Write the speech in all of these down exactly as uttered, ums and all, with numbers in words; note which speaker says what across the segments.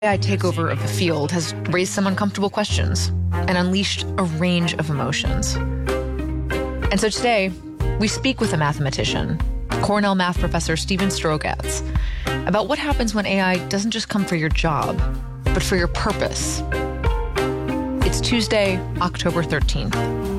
Speaker 1: A I takeover of the field has raised some uncomfortable questions and unleashed a range of emotions. And so today, we speak with a mathematician, Cornell math professor Steven Strogatz, about what happens when A I doesn't just come for your job, but for your purpose. It's Tuesday, October thirteenth.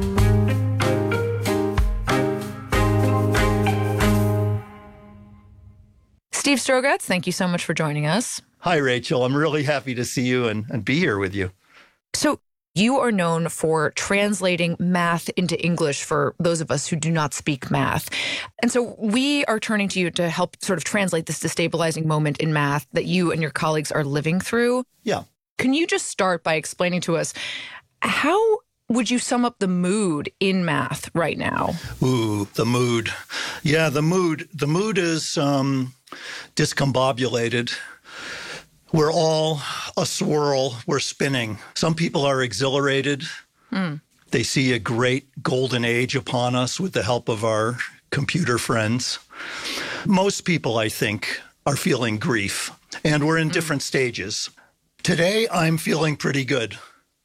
Speaker 1: Steve Strogatz, thank you so much for joining us.
Speaker 2: Hi, Rachel. I'm really happy to see you and, and be here with you.
Speaker 1: So you are known for translating math into English for those of us who do not speak math. And so we are turning to you to help sort of translate this destabilizing moment in math that you and your colleagues are living through.
Speaker 2: Yeah.
Speaker 1: Can you just start by explaining to us, how would you sum up the mood in math right now?
Speaker 2: Ooh, the mood. Yeah, the mood. The mood is um, discombobulated. We're all a swirl. We're spinning. Some people are exhilarated. Mm. They see a great golden age upon us with the help of our computer friends. Most people, I think, are feeling grief, and we're in mm. different stages. Today, I'm feeling pretty good.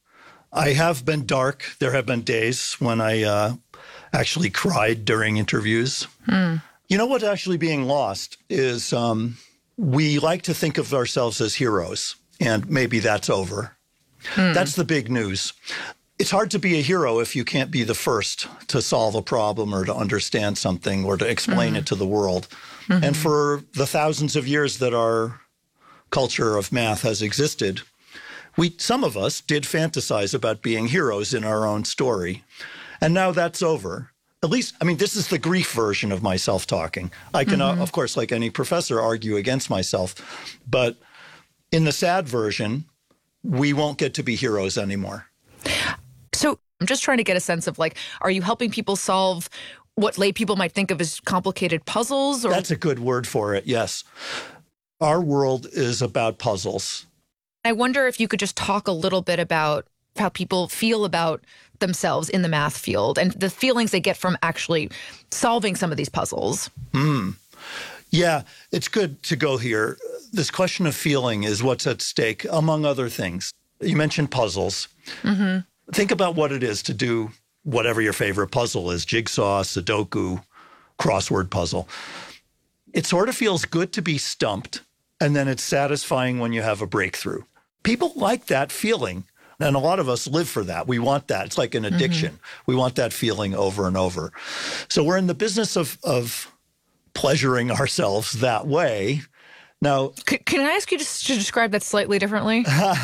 Speaker 2: I have been dark. There have been days when I uh, actually cried during interviews. Mm. You know what's actually being lost is um, we like to think of ourselves as heroes, and maybe that's over. Mm. That's the big news. It's hard to be a hero if you can't be the first to solve a problem or to understand something or to explain mm. it to the world. Mm-hmm. And for the thousands of years that our culture of math has existed, we, some of us did fantasize about being heroes in our own story. And now that's over. At least, I mean, this is the grief version of my self-talking. I can, mm-hmm. uh, of course, like any professor, argue against myself. But in the sad version, we won't get to be heroes anymore.
Speaker 1: So I'm just trying to get a sense of, like, are you helping people solve what lay people might think of as complicated puzzles? Or?
Speaker 2: That's a good word for it, yes. Our world is about puzzles.
Speaker 1: I wonder if you could just talk a little bit about how people feel about themselves in the math field and the feelings they get from actually solving some of these puzzles.
Speaker 2: Mm. Yeah, it's good to go here. This question of feeling is what's at stake, among other things. You mentioned puzzles. Mm-hmm. Think about what it is to do whatever your favorite puzzle is, jigsaw, Sudoku, crossword puzzle. It sort of feels good to be stumped, and then it's satisfying when you have a breakthrough. People like that feeling, and a lot of us live for that. We want that. It's like an addiction. Mm-hmm. We want that feeling over and over. So we're in the business of, of pleasuring ourselves that way. Now,
Speaker 1: C- can I ask you to, to describe that slightly differently?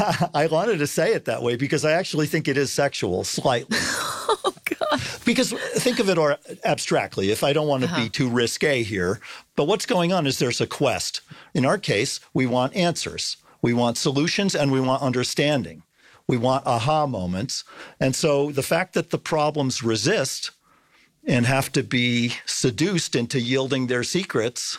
Speaker 2: I wanted to say it that way because I actually think it is sexual, slightly.
Speaker 1: Oh, God.
Speaker 2: Because think of it or abstractly, if I don't want to uh-huh. be too risque here. But what's going on is there's a quest. In our case, we want answers. We want solutions and we want understanding. We want aha moments. And so the fact that the problems resist and have to be seduced into yielding their secrets,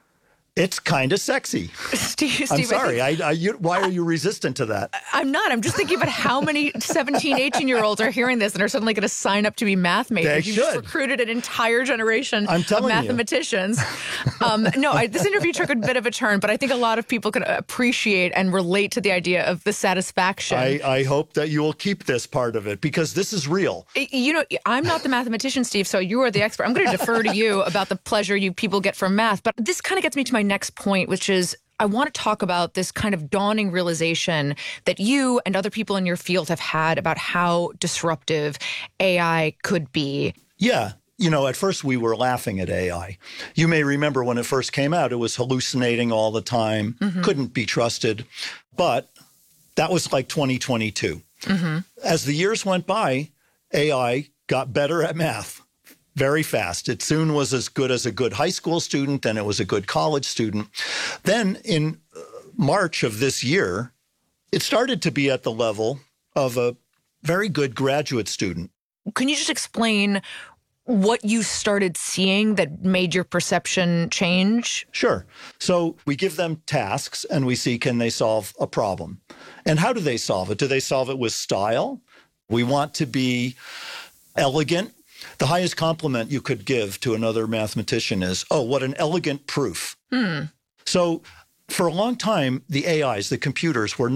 Speaker 2: it's kind of sexy.
Speaker 1: Steve, Steve,
Speaker 2: I'm sorry.
Speaker 1: I think,
Speaker 2: I, I, you, why are you resistant to that?
Speaker 1: I'm not. I'm just thinking about how many seventeen, eighteen-year-olds are hearing this and are suddenly going to sign up to be math majors.
Speaker 2: They
Speaker 1: you
Speaker 2: should.
Speaker 1: Just recruited an entire generation
Speaker 2: I'm
Speaker 1: of mathematicians. um, no, I, this interview took a bit of a turn, but I think a lot of people can appreciate and relate to the idea of the satisfaction.
Speaker 2: I, I hope that you will keep this part of it because this is real.
Speaker 1: You know, I'm not the mathematician, Steve, so you are the expert. I'm going to defer to you about the pleasure you people get from math. But this kind of gets me to my next point, which is I want to talk about this kind of dawning realization that you and other people in your field have had about how disruptive A I could be.
Speaker 2: Yeah. You know, at first we were laughing at A I. You may remember when it first came out, it was hallucinating all the time, mm-hmm. couldn't be trusted. But that was like twenty twenty-two. Mm-hmm. As the years went by, A I got better at math. Very fast. It soon was as good as a good high school student, then it was a good college student. Then in March of this year, it started to be at the level of a very good graduate student.
Speaker 1: Can you just explain what you started seeing that made your perception change?
Speaker 2: Sure. So we give them tasks and we see, can they solve a problem? And how do they solve it? Do they solve it with style? We want to be elegant. The highest compliment you could give to another mathematician is, oh, what an elegant proof. Hmm. So for a long time, the A Is, the computers, were